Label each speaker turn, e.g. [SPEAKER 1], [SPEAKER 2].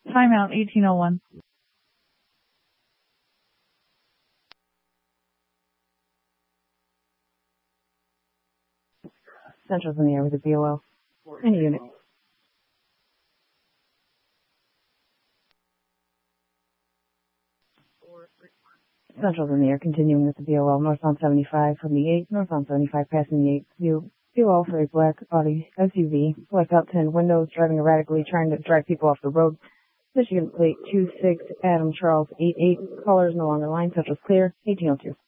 [SPEAKER 1] Timeout 1801.
[SPEAKER 2] Central's in the air with a BOL. Any unit. Central's in the air, continuing with the BOL. Northbound 75 from the 8. Northbound 75 passing the 8. View. BOL for a black Audi SUV. Blackout 10 windows, driving erratically, trying to drive people off the road. Michigan plate 26, Adam Charles 88. Callers no longer line. Central's clear. 1802.